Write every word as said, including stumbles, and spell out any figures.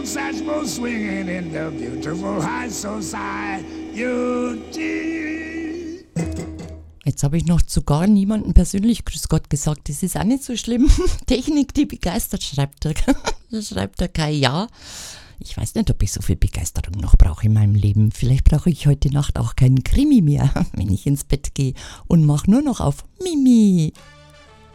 Satchel swinging in the beautiful high society. Jetzt habe ich noch zu gar niemandem persönlich Grüß Gott gesagt. Das ist auch nicht so schlimm. Technik, die begeistert, schreibt der, schreibt der Kai. Ja, ich weiß nicht, ob ich so viel Begeisterung noch brauche in meinem Leben. Vielleicht brauche ich heute Nacht auch keinen Krimi mehr, wenn ich ins Bett gehe und mache nur noch auf Mimi.